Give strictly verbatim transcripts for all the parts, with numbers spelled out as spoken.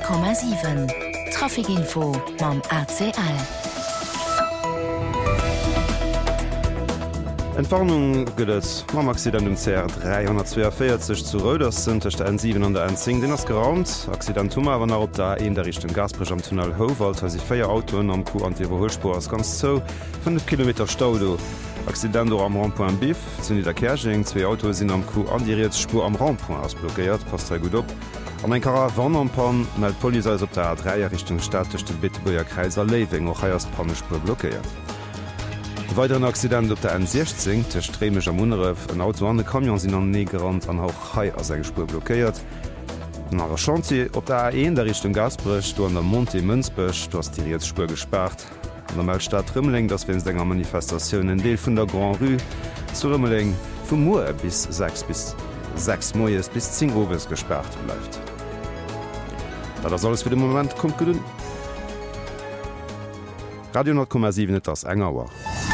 hundert Komma sieben Trafikinfo mam A C L. Entwarnung gëtt mam Accident um C R dreihundertzweiundvierzig zu Röders sind der N sieben und der N zehn den ass geraumt. Accident Hummer wann op der en der Richtung Gasbrech am Tunnel Howald has sich feier Autoen am Ku an Iwerholspur ass ganz zo fünf Kilometer Staudo. Accident am Rampoint Bif sind der Kerching, zwei Autos sind am Ku andiiert Spur am Rampoint ausblockiert, passt sehr gut op. An en Karavan am Pan meldt Poli als op der A drei Richtung städtechte Bitburger Kreiser Leving och heiers Pannespur blockiert. Weiteren Accident op der N sechzehn der Stremech am Munneref en Auto an de Kamion sinn an Negerrand an auch Hai as eng Spur blockiert. Nach Chantier op der A eins der Richtung Gasbrech do an der Monte Münzbech do hast die Spur gesperrt. An der Meldstadt Rümmeling, dats wenns enger Manifestationun en Deel vun der Grand Rue zu Rümmeling vum Moer bis sechs bis sechs Moes bis zehn Uwes gesperrt läuft. Da das alles für den Moment kommt gut. Radio null Komma sieben net ass engauer.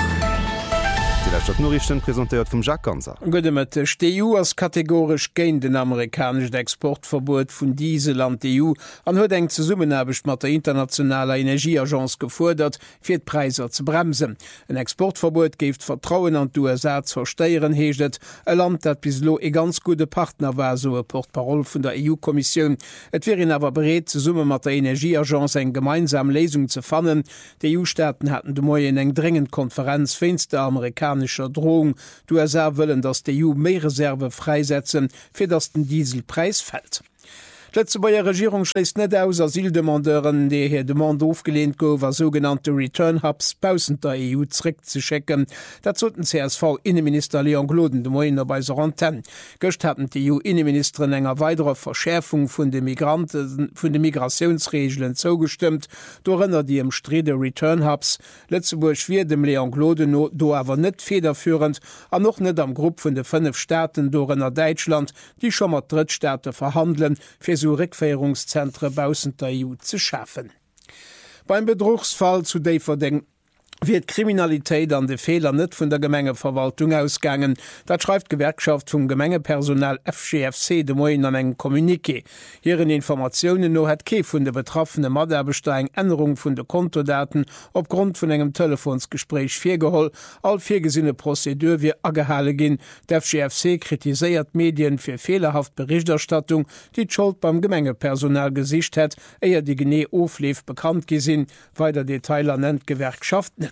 Norrichten präsentiert vum Jacques Ganser. Gëdemmet D U ass kategorisch géint den amerikasch Exportverbot vun Dieseland D U an huet eng ze Summenhabecht mat der internationaler Energieagenz gefordert, fir d Preiser ze bremsen. Ein Exportverbot géft Vertrauen an d'U S A zersteieren heeget, e Land dat bislo e ganz gute Partner war so e Portparol vun der E U-Kommission. Et wären awer bereet ze Summe mat der Energieagenz eng gemeinsam Lesung ze fannen. D E U-Staaten hatten de Moien eng dringend Konferenz finst der Amerikaner Drohung. Du S A wollen, dass die E U mehr Reserve freisetzen, für das den Dieselpreis fällt. Letzte bei der Regierung schließt nicht aus, Asildemandeuren, die hier Demand aufgelehnt go, war sogenannte Return Hubs pausen der E U zurückzuschecken. Dazu hat den C S V-Innenminister Leon Gloden de Moiner bei so Antenne. Göcht hatten die E U-Innenministerin enger weiterer Verschärfung von den Migranten, von den Migrationsregeln zugestimmt, dorenner die im Strede Return Hubs. Letzteburg schwer dem Leon Gloden do aber nicht federführend, an noch nicht am Gruppe von den fünf Staaten dorenner Deutschland, die schon mal Drittstaaten verhandeln, für so Rückfährungszentren bausen der E U zu schaffen. Beim Betrugsfall zu déi verdenken wird Kriminalität an de Fehler net vun der Gemengeverwaltung ausgangen. Dat schreibt Gewerkschaft vum Gemengepersonal F G F C de Moin an eng Kommuniqué. Hieren Informationen no het ke vun de betroffene Maderbesteig Änderung vun de Kontodaten opgrund vun engem Telefonsgespräch firgeholl, all virgesinne Prozedur wie agehale gin. Der F G F C kritiséiert Medien fir fehlerhaft Berichterstattung, die d'Schuld beim Gemengepersonal gesicht het, eier die Gene Ofleef bekannt gesinn, weiter Detailer nennt Gewerkschaft net.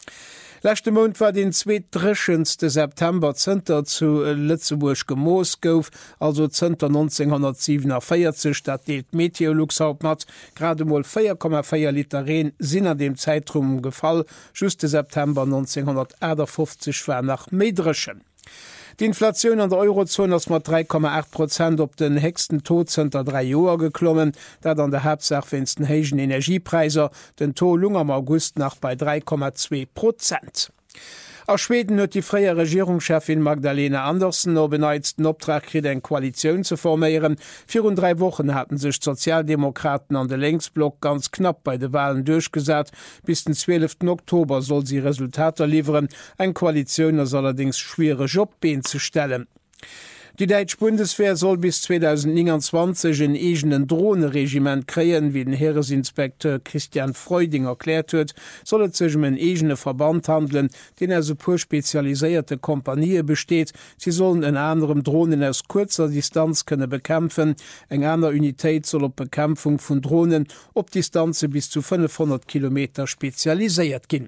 Lächte Mond war den zweetdreschendste September Zter zu Lützeburg gemoos gouf, also Zter neunzehnhundertsiebenundvierzig, dat deelt Meteorlux hauptmat, gerade mal vier Komma vier Liter Regen sinn an dem Zeitraum gefall, juste September neunzehnhundertfünfzig war nach Medreschen. Die Inflation an der Eurozone ist mit drei Komma acht Prozent op den höchsten Todzenter drei Joer geklommen, dat an der Hauptsache finsten hegen Energiepreiser den Tolung am August nach bei drei Komma zwei Prozent. Aus Schweden hat die freie Regierungschefin Magdalena Andersson noch beneizten Auftrag gekriegt, eine Koalition zu formieren. Vier und drei Wochen hatten sich Sozialdemokraten an der Linksblock ganz knapp bei den Wahlen durchgesetzt. Bis den zwölften Oktober soll sie Resultate liefern. Eine Koalition ist allerdings schwere Job zu stellen. Die Deutsche Bundeswehr soll bis zweitausendneunundzwanzig ein eigenes Drohnenregiment kreieren, wie den Heeresinspekteur Christian Freuding erklärt hat, soll es sich um einen eigenen Verband handeln, den aus so pur spezialisierte Kompanien besteht. Sie sollen in anderem Drohnen aus kurzer Distanz können bekämpfen. Eine andere Unität soll auf Bekämpfung von Drohnen auf Distanzen bis zu fünfhundert Kilometer spezialisiert gehen.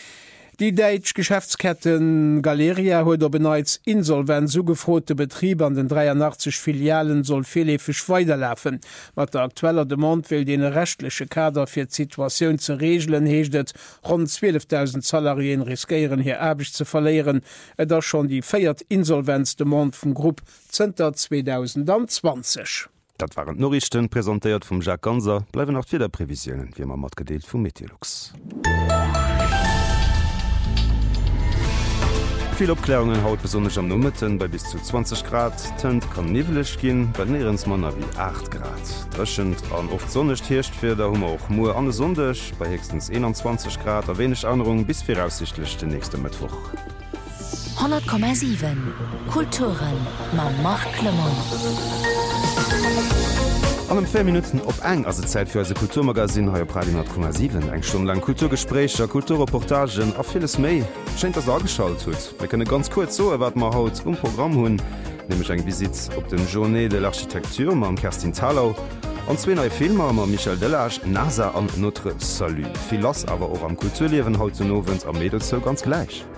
Die Deutsche Geschäftsketten Galeria huet der beneits insolvent sugefrote Betrieb an den dreiundachtzig Filialen soll vielefig weiterlaufen. Mat der aktueller Demand will den rechtliche Kader fir Situation zu regeln heeschtet, rund zwölftausend Salarien riskieren hier erbig zu verlieren, et da schon die feiert Insolvenzdemand vom Grupp Zter zweitausendzwanzig. Dat waren Norrichten präsentiert vum Jacques Ganser, bleiwen noch vier der Prävisionen, wie man mat gedeelt vum Meteorlux. Viel Abklärungen haut besonders am Nummeten bei bis zu zwanzig Grad, Tint kann nebelig gehen, bei Nährensmanner wie acht Grad. Dröschend an oft sonnicht herrscht für der Hummer auch nur an sondisch, bei höchstens einundzwanzig Grad, a wenig Änderung bis voraussichtlich den nächsten Mittwoch. hundert Komma sieben Kulturen, man macht Klemmer. An vier Minuten op eng as Zeit fir se Kulturmagasin ha Radio null Komma sieben eng Stunde lang Kulturgesprächer, Kulturreportagen a vieles méi schenint das aschalt huet. Wir könne ganz kurz so wat ma haut um Programm hunn, nämlich eng Visit op den Journée de l'Architektur ma Kerstin Talau an zwe neue Filmer ma Michel Delage, NASA an Notre Salut. Vi lass aber auch am Kulturlewen haut nowens am Mädel so ganz gleich.